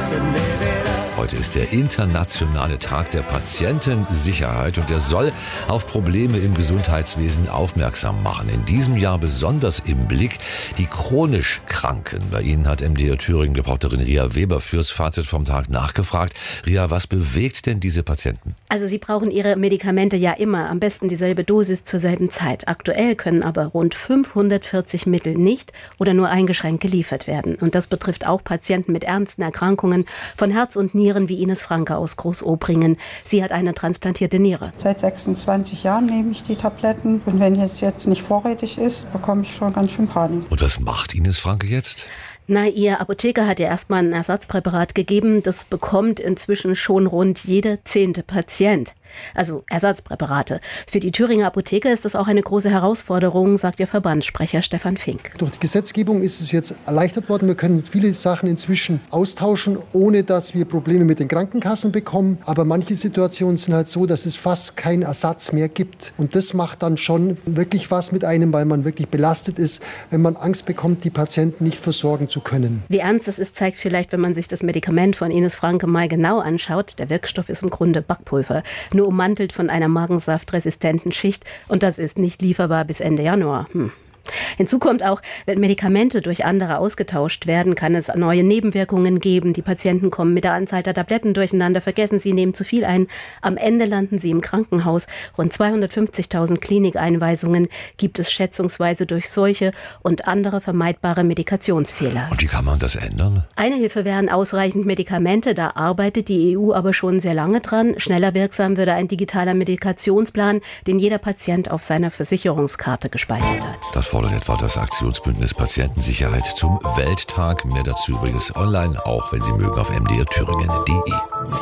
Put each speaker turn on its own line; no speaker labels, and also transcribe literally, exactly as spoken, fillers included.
Heute ist der internationale Tag der Patientensicherheit und der soll auf Probleme im Gesundheitswesen aufmerksam machen. In diesem Jahr besonders im Blick die chronisch Kranken. Bei Ihnen hat M D R Thüringen-Reporterin Ria Weber fürs Fazit vom Tag nachgefragt. Ria, was bewegt denn diese Patienten?
Also sie brauchen ihre Medikamente ja immer, am besten dieselbe Dosis zur selben Zeit. Aktuell können aber rund fünfhundertvierzig Mittel nicht oder nur eingeschränkt geliefert werden. Und das betrifft auch Patienten mit ernsten Erkrankungen von Herz und Nieren, wie Ines Franke aus Großobringen. Sie hat eine transplantierte Niere.
Seit sechsundzwanzig Jahren nehme ich die Tabletten. Und wenn es jetzt nicht vorrätig ist, bekomme ich schon ganz schön Panik.
Und was macht Ines Franke jetzt?
Na, ihr Apotheker hat ihr erstmal ein Ersatzpräparat gegeben. Das bekommt inzwischen schon rund jeder zehnte Patient. Also Ersatzpräparate. Für die Thüringer Apotheker ist das auch eine große Herausforderung, sagt ihr Verbandssprecher Stefan Fink.
Durch die Gesetzgebung ist es jetzt erleichtert worden. Wir können viele Sachen inzwischen austauschen, ohne dass wir Probleme mit den Krankenkassen bekommen. Aber manche Situationen sind halt so, dass es fast keinen Ersatz mehr gibt. Und das macht dann schon wirklich was mit einem, weil man wirklich belastet ist, wenn man Angst bekommt, die Patienten nicht versorgen zu können.
Wie ernst das ist, zeigt vielleicht, wenn man sich das Medikament von Ines Franke mal genau anschaut. Der Wirkstoff ist im Grunde Backpulver, nur ummantelt von einer magensaftresistenten Schicht, und das ist nicht lieferbar bis Ende Januar. Hm. Hinzu kommt auch, wenn Medikamente durch andere ausgetauscht werden, kann es neue Nebenwirkungen geben. Die Patienten kommen mit der Anzahl der Tabletten durcheinander, vergessen sie, nehmen zu viel ein. Am Ende landen sie im Krankenhaus. Rund zweihundertfünfzigtausend Klinikeinweisungen gibt es schätzungsweise durch Seuche und andere vermeidbare Medikationsfehler.
Und wie kann man das ändern?
Eine Hilfe wären ausreichend Medikamente. Da arbeitet die E U aber schon sehr lange dran. Schneller wirksam würde ein digitaler Medikationsplan, den jeder Patient auf seiner Versicherungskarte gespeichert hat.
Das fordert etwa das Aktionsbündnis Patientensicherheit zum Welttag. Mehr dazu übrigens online, auch wenn Sie mögen, auf m d r thüringen punkt d e.